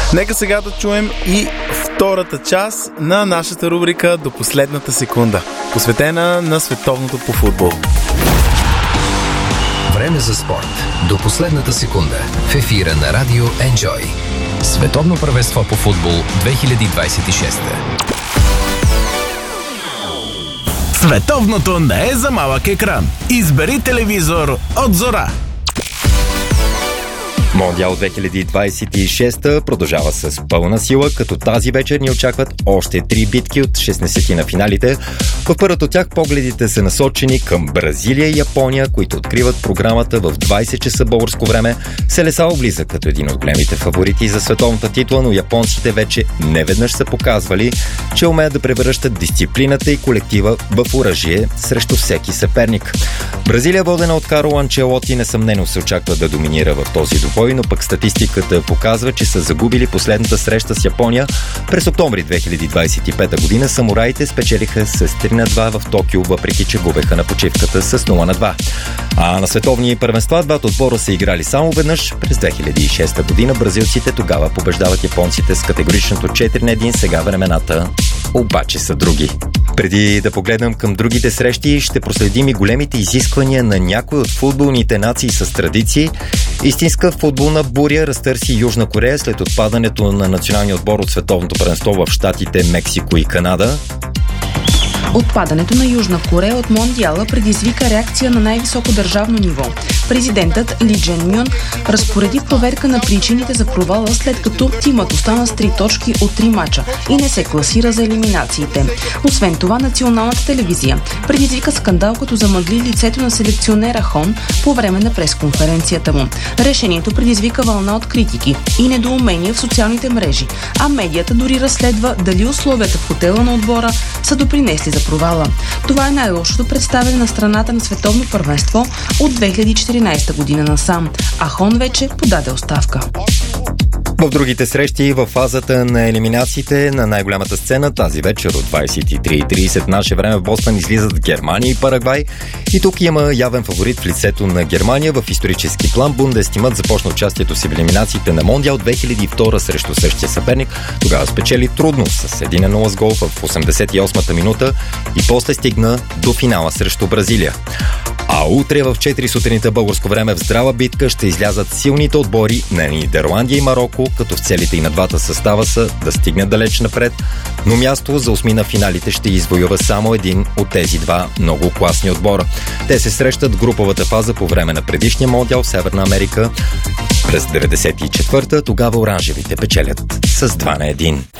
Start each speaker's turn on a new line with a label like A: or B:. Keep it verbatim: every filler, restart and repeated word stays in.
A: Нека сега да чуем и втората част на нашата рубрика До последната секунда, посветена на световното по футбол.
B: Време за спорт. До последната секунда. В ефира на Радио Enjoy. Световно първенство по футбол две хиляди двадесет и шеста.
C: Световното не е за малък екран. Избери телевизор от Зора.
D: Мондиал две хиляди двадесет и шеста продължава с пълна сила, като тази вечер ни очакват още три битки от шестнадесет на финалите. В първата от тях погледите са насочени към Бразилия и Япония, които откриват програмата в двадесет часа българско време. Селесао влиза като един от големите фаворити за световната титла, но японците вече неведнъж са показвали, че умеят да превръщат дисциплината и колектива в оръжие срещу всеки съперник. Бразилия, водена от Карло Анчелоти, несъмнено се очаква да доминира в този двубой, но пък статистиката показва, че са загубили последната среща с Япония. През октомври две хиляди двадесет и пета година самураите спечелиха с три на два в Токио, въпреки че губеха на почивката с нула на два. А на световни първенства двата отбора са играли само веднъж. През две хиляди и шеста година бразилците тогава побеждават японците с категоричното четири на едно. Сега времената обаче са други. Преди да погледнем към другите срещи, ще проследим и големите изисквания на някои от футболните нации с традиции. Истинска футболна буря разтърси Южна Корея след отпадането на националния отбор от световното първенство в щатите Мексико и Канада.
E: Отпадането на Южна Корея от Мондиала предизвика реакция на най-високо държавно ниво. Президентът Ли Джен Мюн разпореди проверка на причините за провала, след като тимът остана с три точки от три мача и не се класира за елиминациите. Освен това, националната телевизия предизвика скандал, като замъгли лицето на селекционера Хон по време на пресконференцията му. Решението предизвика вълна от критики и недоумения в социалните мрежи, а медията дори разследва дали условията в хотела на отбора са допринесли за провала. Това е най-лошото представяне на страната на световно първенство от две хиляди и четиринадесета година насам, а Хон вече подаде оставка.
D: В другите срещи в фазата на елиминациите на най-голямата сцена тази вечер от двадесет и три и тридесет наше време в Бостън излизат Германия и Парагвай. И тук има явен фаворит в лицето на Германия. В исторически план Бундестимът започна участието си в елиминациите на Мондиал две хиляди и втора срещу същия съперник. Тогава спечели трудно с един на нула с гол в осемдесет и осмата минута и после стигна до финала срещу Бразилия. А утре в четири сутринта българско време в здрава битка ще излязат силните отбори на Нидерландия и Мароко, като в целите и на двата състава са да стигнат далеч напред, но място за осмина финалите ще извоюва само един от тези два много класни отбора. Те се срещат в груповата фаза по време на предишния мондиал в Северна Америка през деветдесет и четвърта. Тогава оранжевите печелят с два на едно.